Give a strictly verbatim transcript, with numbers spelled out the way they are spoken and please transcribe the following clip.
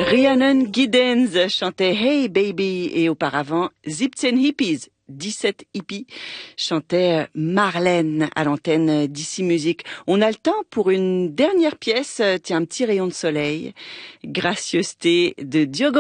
Rhiannon Giddens chantait Hey Baby et auparavant siebzehn Hippies, dix-sept hippies, chantait Marlène à l'antenne d'Ici Musique. On a le temps pour une dernière pièce, tiens, un petit rayon de soleil, Gracieuseté de Diogo